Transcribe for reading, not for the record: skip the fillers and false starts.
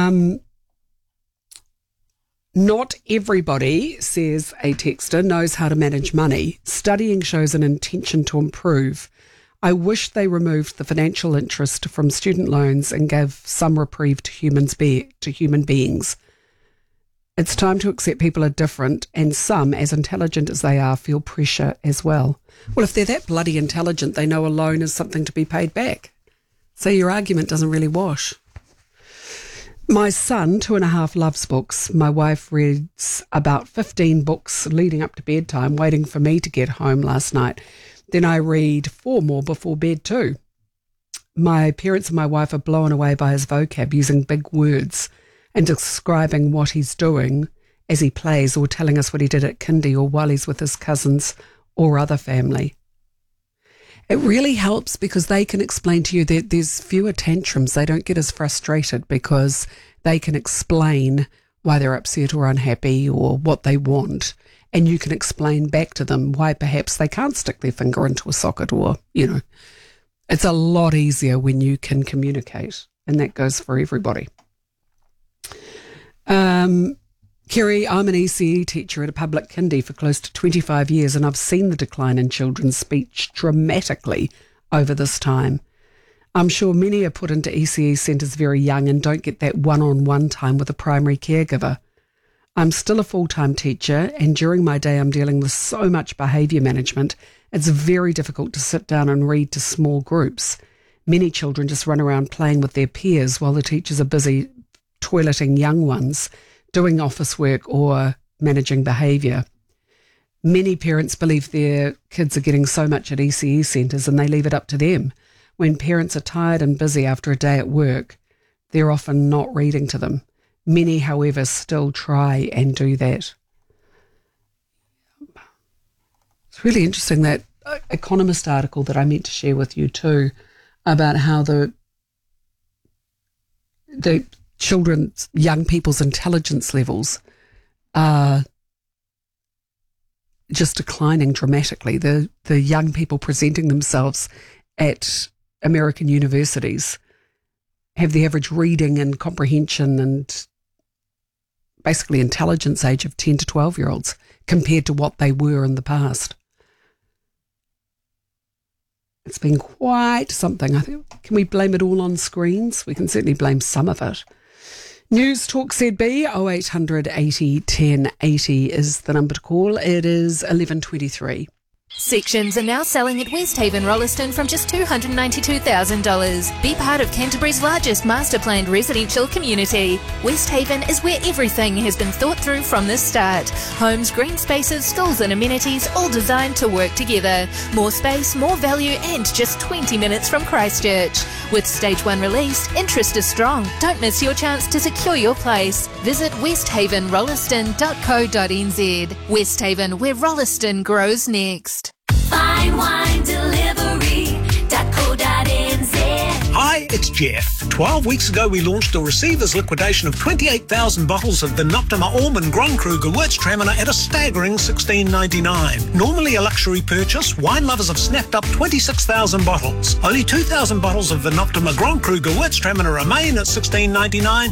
Not everybody, says a texter, knows how to manage money. Studying shows an intention to improve. I wish they removed the financial interest from student loans and gave some reprieve to human beings. It's time to accept people are different, and some, as intelligent as they are, feel pressure as well. Well, if they're that bloody intelligent, they know a loan is something to be paid back. So your argument doesn't really wash. My son, 2.5, loves books. My wife reads about 15 books leading up to bedtime, waiting for me to get home last night. Then I read 4 more before bed too. My parents and my wife are blown away by his vocab, using big words and describing what he's doing as he plays, or telling us what he did at kindy or while he's with his cousins or other family. It really helps because they can explain to you that there's fewer tantrums. They don't get as frustrated because they can explain why they're upset or unhappy or what they want. And you can explain back to them why perhaps they can't stick their finger into a socket, or, it's a lot easier when you can communicate, and that goes for everybody. Kerry, I'm an ECE teacher at a public kindy for close to 25 years, and I've seen the decline in children's speech dramatically over this time. I'm sure many are put into ECE centres very young and don't get that one-on-one time with a primary caregiver. I'm still a full-time teacher, and during my day I'm dealing with so much behaviour management, it's very difficult to sit down and read to small groups. Many children just run around playing with their peers while the teachers are busy toileting young ones, doing office work or managing behaviour. Many parents believe their kids are getting so much at ECE centres and they leave it up to them. When parents are tired and busy after a day at work, they're often not reading to them. Many, however, still try and do that. It's really interesting, that Economist article that I meant to share with you too, about how the children's, young people's intelligence levels are just declining dramatically. The young people presenting themselves at American universities have the average reading and comprehension and basically intelligence age of 10 to 12-year-olds compared to what they were in the past. It's been quite something. I think, can we blame it all on screens? We can certainly blame some of it. News Talk ZB 0800 80 10 80 is the number to call. It is 11:23. Sections are now selling at Westhaven Rolleston from just $292,000. Be part of Canterbury's largest master-planned residential community. Westhaven is where everything has been thought through from the start. Homes, green spaces, schools and amenities, all designed to work together. More space, more value, and just 20 minutes from Christchurch. With Stage 1 released, interest is strong. Don't miss your chance to secure your place. Visit westhavenrolleston.co.nz. Westhaven, where Rolleston grows next. Fine Wine Delivery.co.nz. Hi, it's Jeff. 12 weeks ago we launched a receiver's liquidation of 28,000 bottles of the Noptima Almond Grand Cru Gewürztraminer at a staggering $16.99. Normally a luxury purchase, wine lovers have snapped up 26,000 bottles. Only 2,000 bottles of the Noptima Grand Cru Gewürztraminer remain at $16.99.